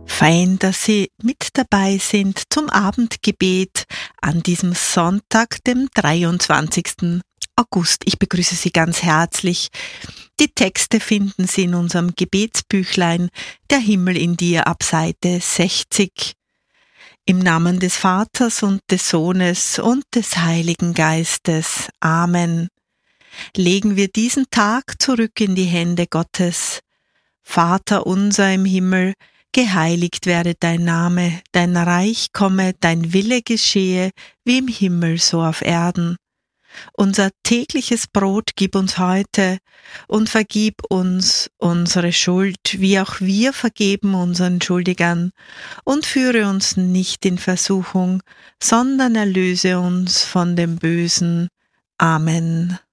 Fein, dass Sie mit dabei sind zum Abendgebet an diesem Sonntag, dem 23. August. Ich begrüße Sie ganz herzlich. Die Texte finden Sie in unserem Gebetsbüchlein Der Himmel in dir ab Seite 60. Im Namen des Vaters und des Sohnes und des Heiligen Geistes. Amen. Legen wir diesen Tag zurück in die Hände Gottes. Vater unser im Himmel, geheiligt werde dein Name, dein Reich komme, dein Wille geschehe, wie im Himmel so auf Erden. Unser tägliches Brot gib uns heute und vergib uns unsere Schuld, wie auch wir vergeben unseren Schuldigern. Und führe uns nicht in Versuchung, sondern erlöse uns von dem Bösen. Amen.